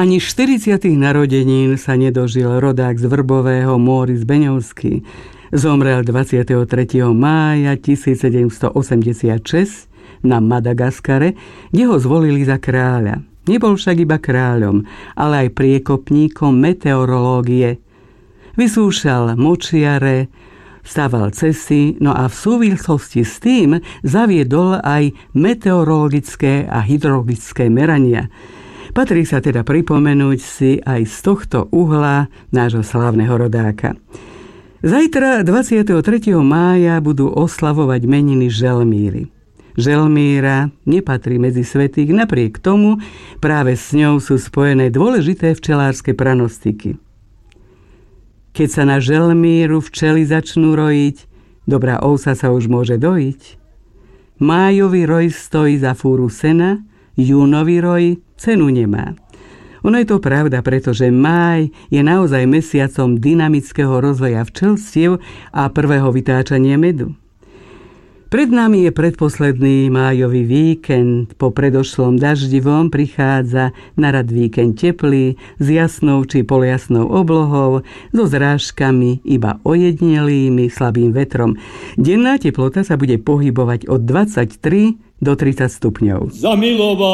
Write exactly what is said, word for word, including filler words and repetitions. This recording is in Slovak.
Ani štyridsiatych narodenín sa nedožil rodák z Vrbového Móris Beňovský. Zomrel dvadsiateho tretieho mája tisícsedemstoosemdesiatšesť na Madagaskare, kde ho zvolili za kráľa. Nebol však iba kráľom, ale aj priekopníkom meteorológie. Vysúšal močiare, staval cesty, no a v súvislosti s tým zaviedol aj meteorologické a hydrologické merania. Patrí sa teda pripomenúť si aj z tohto uhla nášho slávneho rodáka. Zajtra dvadsiateho tretieho mája budú oslavovať meniny Želmíry. Želmíra nepatrí medzi svätých, napriek tomu práve s ňou sú spojené dôležité včelárske pranostiky. Keď sa na Želmíru včely začnú rojiť, dobrá ovsa sa už môže dojiť. Májový roj stojí za fúru sena, júnový roj cenu nemá. Ono je to pravda, pretože máj je naozaj mesiacom dynamického rozvoja včelstiev a prvého vytáčania medu. Pred nami je predposledný májový víkend. Po predošlom daždivom prichádza na rad víkend teplý, s jasnou či poljasnou oblohou, so zrážkami iba ojedinelými slabým vetrom. Denná teplota sa bude pohybovať od dvadsaťtri do tridsať stupňov. Zamiloval